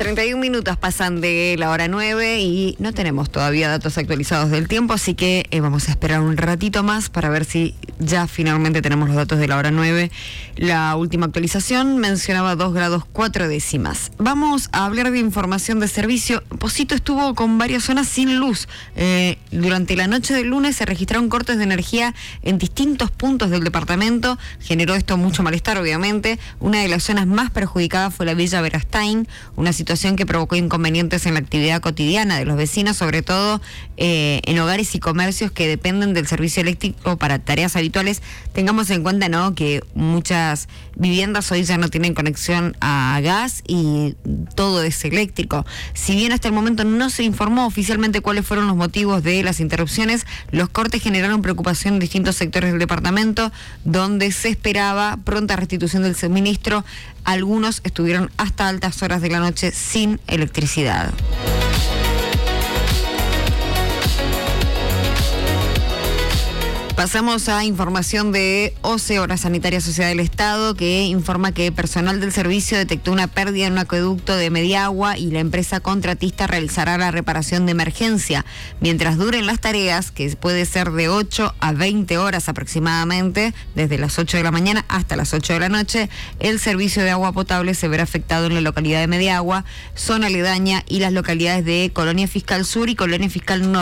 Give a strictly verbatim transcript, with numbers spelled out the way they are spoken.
treinta y un minutos pasan de la hora nueve y no tenemos todavía datos actualizados del tiempo, así que eh, vamos a esperar un ratito más para ver si ya finalmente tenemos los datos de la hora nueve. La última actualización mencionaba dos grados cuatro décimas. Vamos a hablar de información de servicio. Pocito estuvo con varias zonas sin luz. Eh, durante la noche del lunes se registraron cortes de energía en distintos puntos del departamento. Generó esto mucho malestar, obviamente. Una de las zonas más perjudicadas fue la Villa Verastain, una situación que provocó inconvenientes en la actividad cotidiana de los vecinos, sobre todo eh, en hogares y comercios que dependen del servicio eléctrico para tareas habituales. Tengamos en cuenta, ¿no?, que muchas viviendas hoy ya no tienen conexión a gas y todo es eléctrico. Si bien hasta el momento no se informó oficialmente cuáles fueron los motivos de las interrupciones, los cortes generaron preocupación en distintos sectores del departamento, donde se esperaba pronta restitución del suministro. Algunos estuvieron hasta altas horas de la noche sin electricidad. Pasamos a información de O C E, Obras Sanitarias Sociedad del Estado, que informa que personal del servicio detectó una pérdida en un acueducto de Mediagua y la empresa contratista realizará la reparación de emergencia. Mientras duren las tareas, que puede ser de ocho a veinte horas aproximadamente, desde las ocho de la mañana hasta las ocho de la noche, el servicio de agua potable se verá afectado en la localidad de Mediagua, zona aledaña y las localidades de Colonia Fiscal Sur y Colonia Fiscal Norte.